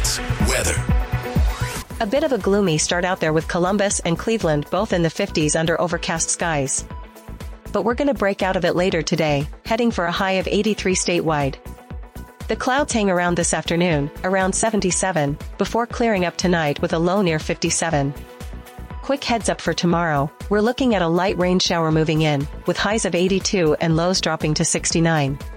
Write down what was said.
Sports weather. A bit of a gloomy start out there with Columbus and Cleveland both in the 50s under overcast skies. But we're going to break out of it later today, heading for a high of 83 statewide. The clouds hang around this afternoon, around 77, before clearing up tonight with a low near 57. Quick heads up for tomorrow, we're looking at a light rain shower moving in, with highs of 82 and lows dropping to 69.